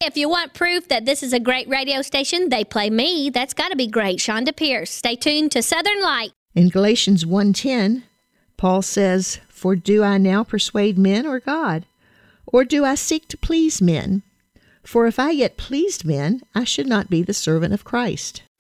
If you want proof that this is a great radio station, they play me. That's got to be great. Shonda Pierce. Stay tuned to Southern Light. In Galatians 1:10, Paul says, "For do I now persuade men or God? Or do I seek to please men? For if I yet pleased men, I should not be the servant of Christ."